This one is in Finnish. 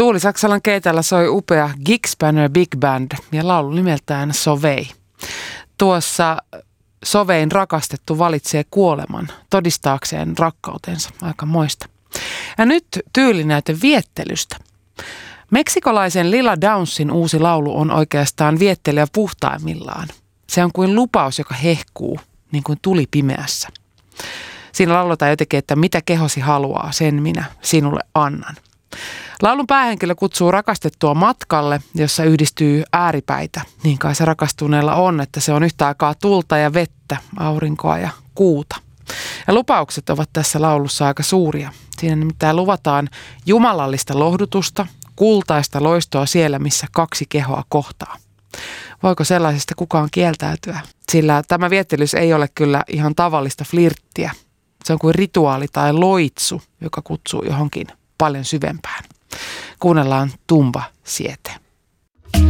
Tuuli Saksalan keitellä soi upea Gig-Spanner Big Band ja laulu nimeltään Sovei. Tuossa Sovein rakastettu valitsee kuoleman todistaakseen rakkautensa. Aika moista. Ja nyt tyylinäyte viettelystä. Meksikolaisen Lila Downsin uusi laulu on oikeastaan viettelyä puhtaimmillaan. Se on kuin lupaus, joka hehkuu, niin kuin tuli pimeässä. Siinä lauletaan jotenkin, että mitä kehosi haluaa, sen minä sinulle annan. Laulun päähenkilö kutsuu rakastettua matkalle, jossa yhdistyy ääripäitä. Niin kai se rakastuneella on, että se on yhtä aikaa tulta ja vettä, aurinkoa ja kuuta. Ja lupaukset ovat tässä laulussa aika suuria. Siinä nimittäin luvataan jumalallista lohdutusta, kultaista loistoa siellä, missä kaksi kehoa kohtaa. Voiko sellaisesta kukaan kieltäytyä? Sillä tämä viettelys ei ole kyllä ihan tavallista flirttiä. Se on kuin rituaali tai loitsu, joka kutsuu johonkin paljon syvempään. Kuunnellaan Tumba Siete.